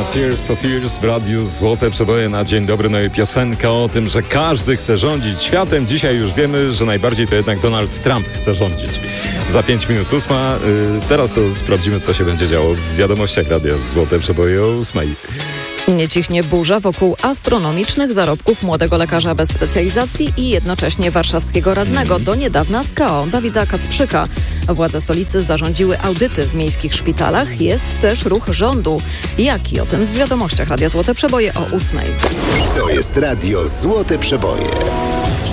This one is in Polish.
Tears for Fears w radiu Złote Przeboje na dzień dobry. No i piosenka o tym, że każdy chce rządzić światem. Dzisiaj już wiemy, że najbardziej to jednak Donald Trump chce rządzić. Za 5 minut 8. Teraz to sprawdzimy, co się będzie działo w wiadomościach radia Złote Przeboje o 8. Nie cichnie burza wokół astronomicznych zarobków młodego lekarza bez specjalizacji i jednocześnie warszawskiego radnego do niedawna z KO Dawida Kacprzyka. Władze stolicy zarządziły audyty w miejskich szpitalach. Jest też ruch rządu. Jaki? O tym w wiadomościach radia Złote Przeboje o 8. To jest radio Złote Przeboje.